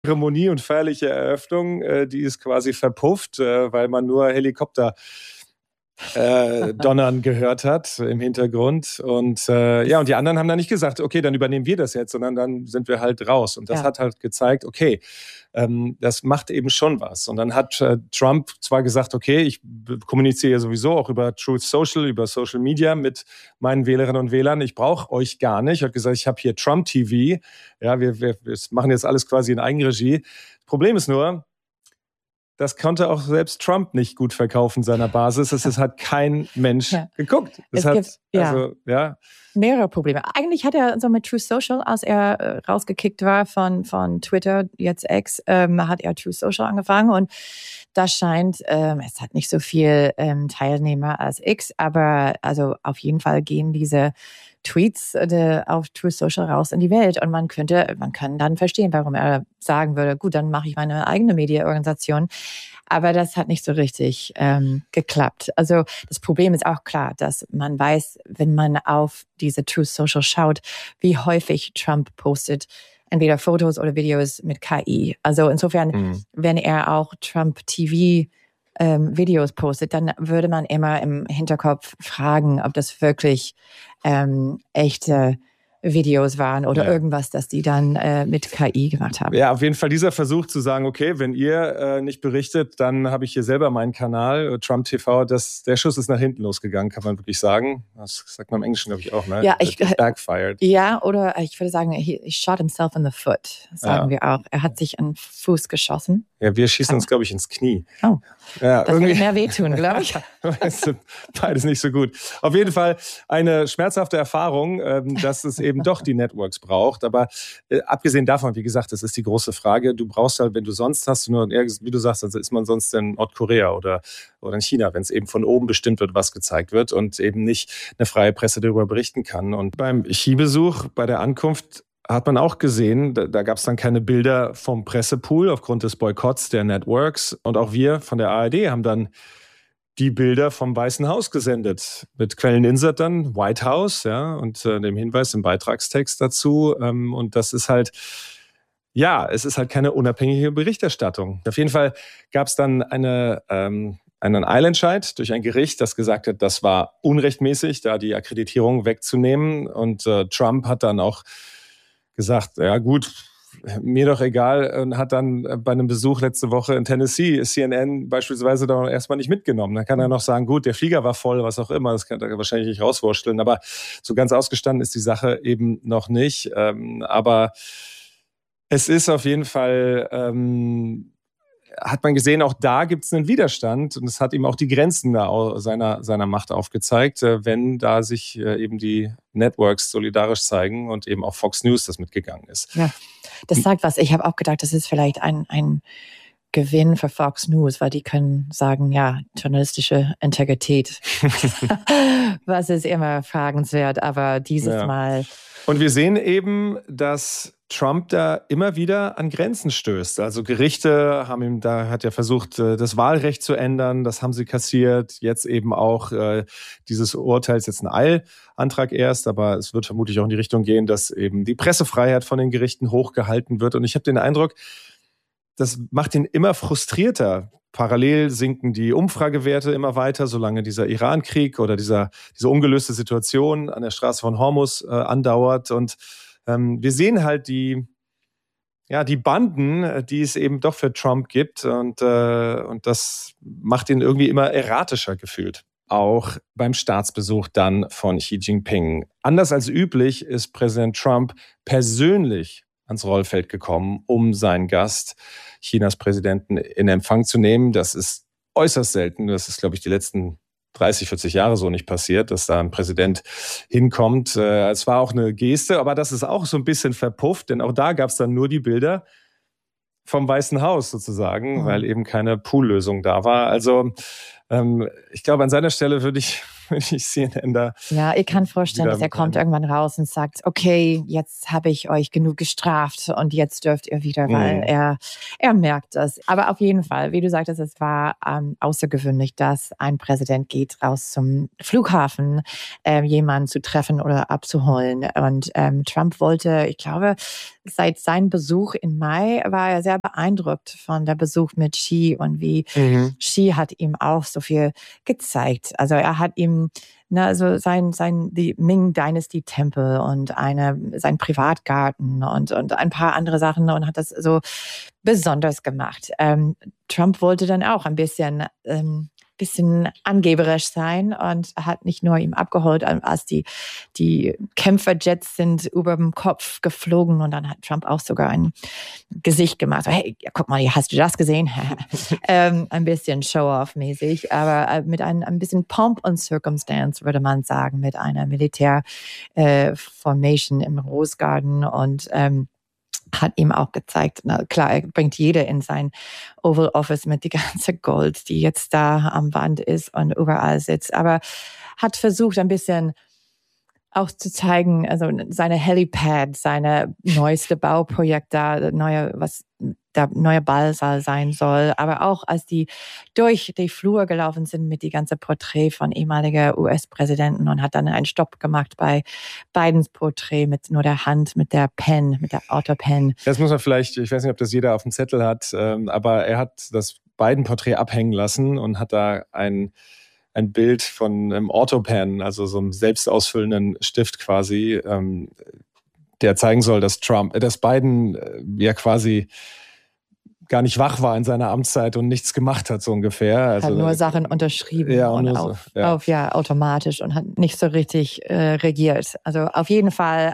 Zeremonie und feierliche Eröffnung, die ist quasi verpufft, weil man nur Helikopter donnern gehört hat im Hintergrund. Und und die anderen haben dann nicht gesagt, okay, dann übernehmen wir das jetzt, sondern dann sind wir halt raus. Und das Ja. hat halt gezeigt, okay, das macht eben schon was. Und dann hat Trump zwar gesagt, okay, ich kommuniziere sowieso auch über Truth Social, über Social Media mit meinen Wählerinnen und Wählern. Ich brauche euch gar nicht. Er hat gesagt, ich habe hier Trump TV. Ja, wir machen jetzt alles quasi in Eigenregie. Problem ist nur, das konnte auch selbst Trump nicht gut verkaufen seiner Basis. Es hat kein Mensch geguckt. Mehrere Probleme. Eigentlich hat er so mit Truth Social, als er rausgekickt war von Twitter, jetzt X, hat er Truth Social angefangen und das scheint, es hat nicht so viel Teilnehmer als X, aber also auf jeden Fall gehen diese Tweets auf Truth Social raus in die Welt und man kann dann verstehen, warum er sagen würde, gut, dann mache ich meine eigene Medienorganisation. Aber das hat nicht so richtig geklappt. Also das Problem ist auch klar, dass man weiß, wenn man auf diese Truth Social schaut, wie häufig Trump postet, entweder Fotos oder Videos mit KI. Also insofern, wenn er auch Trump TV Videos postet, dann würde man immer im Hinterkopf fragen, ob das wirklich echte Videos waren oder irgendwas, das die dann mit KI gemacht haben. Ja, auf jeden Fall dieser Versuch zu sagen, okay, wenn ihr nicht berichtet, dann habe ich hier selber meinen Kanal, Trump TV, der Schuss ist nach hinten losgegangen, kann man wirklich sagen. Das sagt man im Englischen, glaube ich, auch, ne? Ja, backfired. Ja, oder ich würde sagen, he shot himself in the foot, sagen wir auch. Er hat sich an den Fuß geschossen. Ja, wir schießen uns, glaube ich, ins Knie. Oh, ja, das würde mehr wehtun, glaube ich. Beides nicht so gut. Auf jeden Fall eine schmerzhafte Erfahrung, dass es eben doch die Networks braucht. Aber abgesehen davon, wie gesagt, das ist die große Frage. Du brauchst halt, wenn du sonst hast, nur, wie du sagst, also ist man sonst in Nordkorea oder in China, wenn es eben von oben bestimmt wird, was gezeigt wird und eben nicht eine freie Presse darüber berichten kann. Und beim Skibesuch, bei der Ankunft, hat man auch gesehen, da gab es dann keine Bilder vom Pressepool aufgrund des Boykotts der Networks. Und auch wir von der ARD haben dann die Bilder vom Weißen Haus gesendet. Mit Quelleninsert dann, White House, ja, und dem Hinweis im Beitragstext dazu. Und das ist halt, es ist halt keine unabhängige Berichterstattung. Auf jeden Fall gab es dann einen Eilentscheid durch ein Gericht, das gesagt hat, das war unrechtmäßig, da die Akkreditierung wegzunehmen. Und Trump hat dann auch gesagt, ja gut, mir doch egal, und hat dann bei einem Besuch letzte Woche in Tennessee CNN beispielsweise da erstmal nicht mitgenommen. Dann kann er noch sagen, gut, der Flieger war voll, was auch immer, das kann er wahrscheinlich nicht rauswursteln, aber so ganz ausgestanden ist die Sache eben noch nicht. Aber es ist auf jeden Fall, hat man gesehen, auch da gibt es einen Widerstand und es hat ihm auch die Grenzen seiner Macht aufgezeigt, wenn da sich eben die Networks solidarisch zeigen und eben auch Fox News das mitgegangen ist. Ja, das sagt was. Ich habe auch gedacht, das ist vielleicht ein Gewinn für Fox News, weil die können sagen, ja, journalistische Integrität. Was ist immer fragenswert, aber dieses Mal. Und wir sehen eben, dass Trump da immer wieder an Grenzen stößt. Also Gerichte hat er versucht, das Wahlrecht zu ändern. Das haben sie kassiert. Jetzt eben auch dieses Urteil ist jetzt ein Eilantrag erst, aber es wird vermutlich auch in die Richtung gehen, dass eben die Pressefreiheit von den Gerichten hochgehalten wird. Und ich habe den Eindruck, das macht ihn immer frustrierter. Parallel sinken die Umfragewerte immer weiter, solange dieser Iran-Krieg oder diese ungelöste Situation an der Straße von Hormuz andauert. Und wir sehen halt die Banden, die es eben doch für Trump gibt. Und das macht ihn irgendwie immer erratischer gefühlt. Auch beim Staatsbesuch dann von Xi Jinping. Anders als üblich ist Präsident Trump persönlich ans Rollfeld gekommen, um seinen Gast, Chinas Präsidenten, in Empfang zu nehmen. Das ist äußerst selten. Das ist, glaube ich, die letzten 30, 40 Jahre so nicht passiert, dass da ein Präsident hinkommt. Es war auch eine Geste, aber das ist auch so ein bisschen verpufft, denn auch da gab es dann nur die Bilder vom Weißen Haus sozusagen, weil eben keine Poollösung da war. Also ich glaube, an seiner Stelle würde ich wenn ich CNN da. Ja, ich kann vorstellen, dass er kommt irgendwann raus und sagt, okay, jetzt habe ich euch genug gestraft und jetzt dürft ihr wieder, weil er merkt das. Aber auf jeden Fall, wie du sagtest, es war außergewöhnlich, dass ein Präsident geht raus zum Flughafen, jemanden zu treffen oder abzuholen. Und Trump wollte, ich glaube, seit seinem Besuch im Mai war er sehr beeindruckt von der Besuch mit Xi und wie Xi hat ihm auch so viel gezeigt. Also er hat ihm also die Ming Dynasty Tempel und sein Privatgarten und ein paar andere Sachen und hat das so besonders gemacht. Trump wollte dann auch ein bisschen angeberisch sein und hat nicht nur ihm abgeholt, als die Kämpferjets sind über dem Kopf geflogen und dann hat Trump auch sogar ein Gesicht gemacht. So, hey, guck mal, hast du das gesehen? Ein bisschen Show-off-mäßig, aber mit ein bisschen Pomp und Circumstance, würde man sagen, mit einer Militär-Formation im Rose Garden und hat ihm auch gezeigt, na klar, er bringt jeder in sein Oval Office mit die ganze Gold, die jetzt da am Wand ist und überall sitzt, aber hat versucht ein bisschen auch zu zeigen, also seine Helipad, seine neueste Bauprojekt da, der neue Ballsaal sein soll, aber auch als die durch die Flur gelaufen sind mit die ganze Porträt von ehemaliger US-Präsidenten und hat dann einen Stopp gemacht bei Bidens Porträt mit nur der Hand, mit der Autopen. Das muss man vielleicht, ich weiß nicht, ob das jeder auf dem Zettel hat, aber er hat das Biden-Porträt abhängen lassen und hat da ein Bild von einem Autopen, also so einem selbstausfüllenden Stift quasi, der zeigen soll, dass Biden ja quasi gar nicht wach war in seiner Amtszeit und nichts gemacht hat, so ungefähr. Also, hat nur Sachen unterschrieben automatisch und hat nicht so richtig regiert. Also auf jeden Fall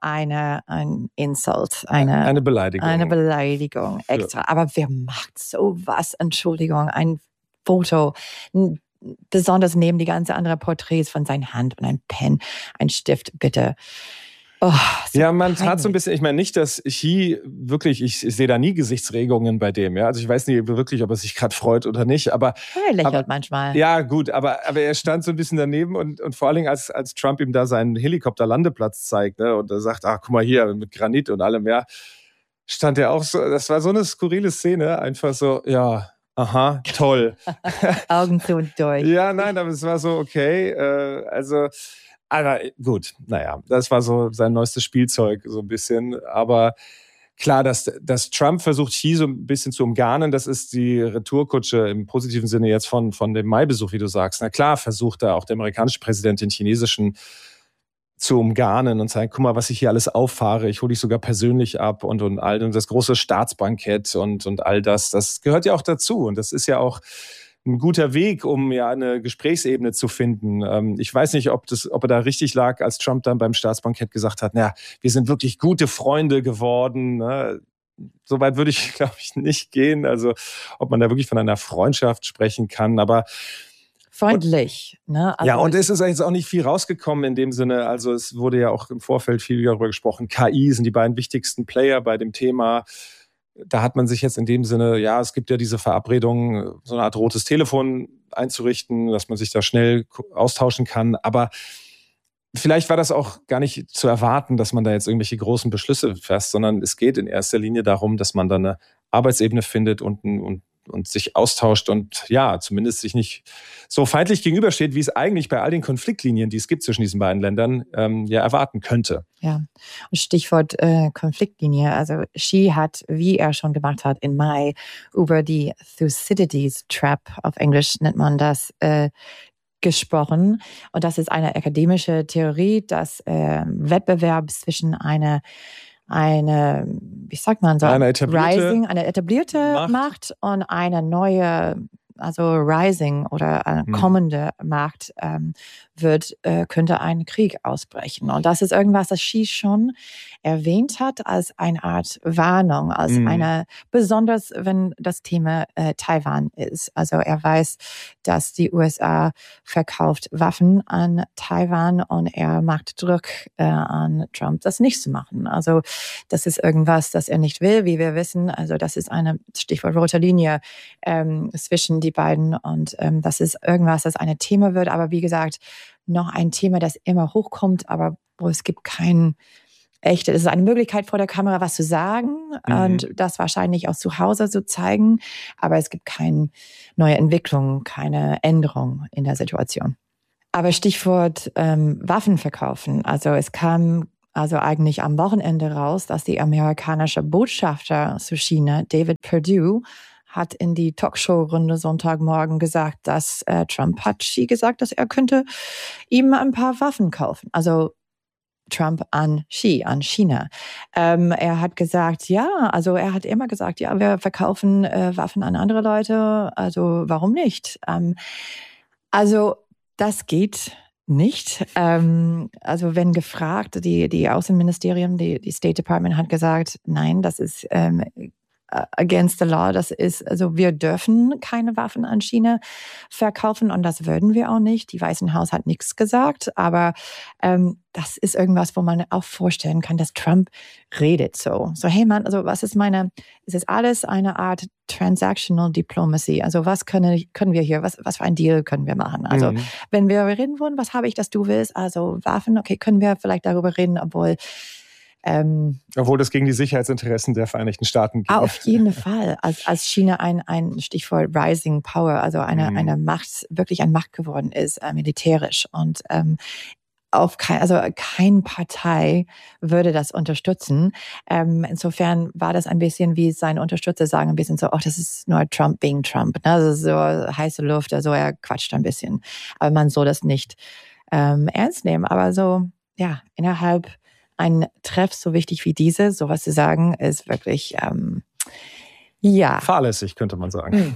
ein Insult, eine Beleidigung. Eine Beleidigung extra. Ja. Aber wer macht sowas? Entschuldigung, ein Foto, besonders neben die ganze andere Porträts von seiner Hand und ein Pen, ein Stift, bitte. Oh, ja, man hat so ein bisschen, ich meine nicht, dass Xi wirklich, ich sehe da nie Gesichtsregungen bei dem, ja, also ich weiß nicht wirklich, ob er sich gerade freut oder nicht, aber er lächelt manchmal. Ja, gut, aber er stand so ein bisschen daneben und vor allen Dingen, als Trump ihm da seinen Helikopterlandeplatz zeigt, ne, und er sagt, guck mal hier, mit Granit und allem, ja, stand er auch so, das war so eine skurrile Szene, einfach so, ja, aha, toll. Augen zu und durch. Ja, nein, aber es war so, okay, aber gut, naja, das war so sein neuestes Spielzeug, so ein bisschen. Aber klar, dass Trump versucht, Xi so ein bisschen zu umgarnen, das ist die Retourkutsche im positiven Sinne jetzt von dem Mai-Besuch, wie du sagst. Na klar, versucht da auch der amerikanische Präsident den chinesischen zu umgarnen und sagen, guck mal, was ich hier alles auffahre, ich hole dich sogar persönlich ab und all das große Staatsbankett und all das gehört ja auch dazu. Und das ist ja auch ein guter Weg, um ja eine Gesprächsebene zu finden. Ich weiß nicht, ob er da richtig lag, als Trump dann beim Staatsbankett gesagt hat, wir sind wirklich gute Freunde geworden. Ne? So weit würde ich, glaube ich, nicht gehen. Also ob man da wirklich von einer Freundschaft sprechen kann, aber freundlich. Ne? Also ja, und es ist jetzt auch nicht viel rausgekommen in dem Sinne. Also es wurde ja auch im Vorfeld viel darüber gesprochen. KI sind die beiden wichtigsten Player bei dem Thema. Da hat man sich jetzt in dem Sinne, ja, es gibt ja diese Verabredung, so eine Art rotes Telefon einzurichten, dass man sich da schnell austauschen kann. Aber vielleicht war das auch gar nicht zu erwarten, dass man da jetzt irgendwelche großen Beschlüsse fasst, sondern es geht in erster Linie darum, dass man da eine Arbeitsebene findet und sich austauscht und ja, zumindest sich nicht so feindlich gegenübersteht, wie es eigentlich bei all den Konfliktlinien, die es gibt zwischen diesen beiden Ländern, ja erwarten könnte. Ja, und Stichwort Konfliktlinie. Also Xi hat, wie er schon gemacht hat im Mai, über die Thucydides Trap, auf Englisch nennt man das, gesprochen. Und das ist eine akademische Theorie, dass Wettbewerb zwischen eine, wie sagt man so, eine etablierte Macht und eine neue, also rising oder eine kommende Macht könnte ein Krieg ausbrechen. Und das ist irgendwas, das Xi schon erwähnt hat als eine Art Warnung, als eine, besonders wenn das Thema Taiwan ist. Also er weiß, dass die USA verkauft Waffen an Taiwan und er macht Druck an Trump, das nicht zu machen. Also das ist irgendwas, das er nicht will, wie wir wissen. Also das ist eine Stichwort rote Linie zwischen die beiden. Und das ist irgendwas, das ein Thema wird. Aber wie gesagt, noch ein Thema, das immer hochkommt, aber wo es gibt kein echtes. Es ist eine Möglichkeit, vor der Kamera was zu sagen und das wahrscheinlich auch zu Hause zu zeigen. Aber es gibt keine neue Entwicklung, keine Änderung in der Situation. Aber Stichwort Waffen verkaufen. Also es kam eigentlich am Wochenende raus, dass die amerikanische Botschafter zu China, David Perdue, hat in die Talkshow-Runde Sonntagmorgen gesagt, dass Trump hat Xi gesagt, dass er könnte ihm ein paar Waffen kaufen. Also Trump an Xi, an China. Er hat gesagt, er hat immer gesagt, ja, wir verkaufen Waffen an andere Leute, also warum nicht? Das geht nicht. Also wenn gefragt, die Außenministerium, die State Department hat gesagt, nein, das ist against the law. Das ist, also wir dürfen keine Waffen an China verkaufen und das würden wir auch nicht. Die Weißen Haus hat nichts gesagt, aber das ist irgendwas, wo man auch vorstellen kann, dass Trump redet so. So, hey Mann, also es ist alles eine Art Transactional Diplomacy. Also was können wir hier, was für ein Deal können wir machen? Also wenn wir reden wollen, was habe ich, dass du willst? Also Waffen, okay, können wir vielleicht darüber reden, obwohl das gegen die Sicherheitsinteressen der Vereinigten Staaten geht. Auf jeden Fall. Als China ein Stichwort Rising Power, also eine Macht, wirklich eine Macht geworden ist, militärisch. Und keine Partei würde das unterstützen. Insofern war das ein bisschen, wie seine Unterstützer sagen, ein bisschen so, das ist nur Trump being Trump. Ne? Also so heiße Luft, also er quatscht ein bisschen. Aber man soll das nicht ernst nehmen. Aber so, ja, innerhalb ein Treff so wichtig wie diese, sowas zu sagen, ist wirklich, fahrlässig, könnte man sagen.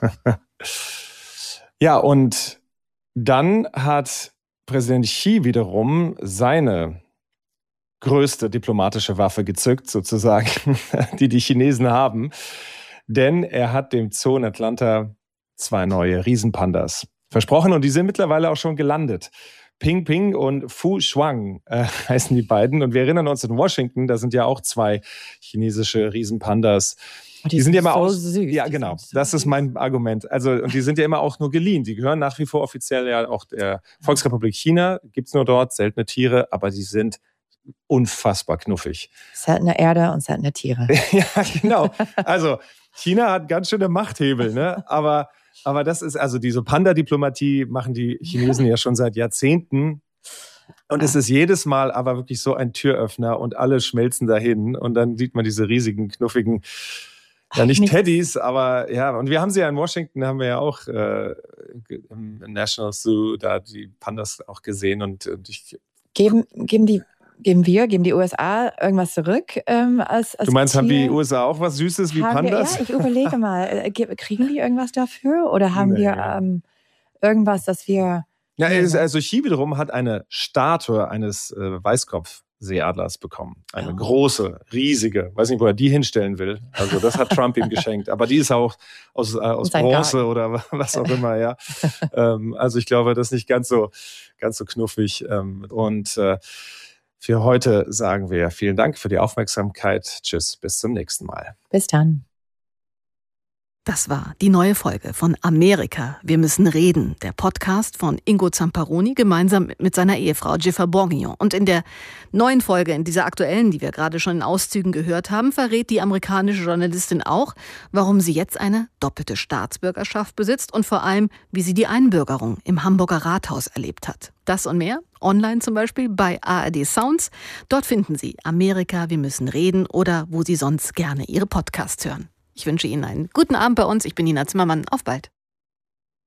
Ja, und dann hat Präsident Xi wiederum seine größte diplomatische Waffe gezückt, sozusagen, die Chinesen haben. Denn er hat dem Zoo in Atlanta 2 neue Riesenpandas versprochen und die sind mittlerweile auch schon gelandet. Ping Ping und Fu Shuang heißen die beiden. Und wir erinnern uns in Washington, da sind ja auch 2 chinesische Riesenpandas. Die sind ja immer so süß. Ja, genau. Das ist mein Argument. Also, und die sind ja immer auch nur geliehen. Die gehören nach wie vor offiziell ja auch der Volksrepublik China. Gibt's nur dort, seltene Tiere, aber die sind unfassbar knuffig. Seltene Erde und seltene Tiere. Ja, genau. Also, China hat ganz schöne Machthebel, ne? Aber das ist, also diese Panda-Diplomatie machen die Chinesen ja schon seit Jahrzehnten. Und es ist jedes Mal aber wirklich so ein Türöffner und alle schmelzen dahin. Und dann sieht man diese riesigen, knuffigen, ja nicht Teddys, aber ja. Und wir haben sie ja in Washington, haben wir ja auch im National Zoo da die Pandas auch gesehen. Und Geben die USA irgendwas zurück als Du meinst, Tier? haben die USA auch was Süßes wie Pandas? Ja, ich überlege mal, kriegen die irgendwas dafür? Oder haben wir irgendwas, das wir... Ja, also Xi wiederum hat eine Statue eines Weißkopfseeadlers bekommen. Eine große, riesige, weiß nicht, wo er die hinstellen will. Also das hat Trump ihm geschenkt. Aber die ist auch aus Bronze oder was auch immer, ja. Also ich glaube, das ist nicht ganz so knuffig. Für heute sagen wir vielen Dank für die Aufmerksamkeit. Tschüss, bis zum nächsten Mal. Bis dann. Das war die neue Folge von Amerika, wir müssen reden, der Podcast von Ingo Zamparoni gemeinsam mit seiner Ehefrau Jennifer Borgignon. Und in der neuen Folge, in dieser aktuellen, die wir gerade schon in Auszügen gehört haben, verrät die amerikanische Journalistin auch, warum sie jetzt eine doppelte Staatsbürgerschaft besitzt und vor allem, wie sie die Einbürgerung im Hamburger Rathaus erlebt hat. Das und mehr, online zum Beispiel bei ARD Sounds. Dort finden Sie Amerika, wir müssen reden oder wo Sie sonst gerne Ihre Podcasts hören. Ich wünsche Ihnen einen guten Abend bei uns. Ich bin Nina Zimmermann. Auf bald.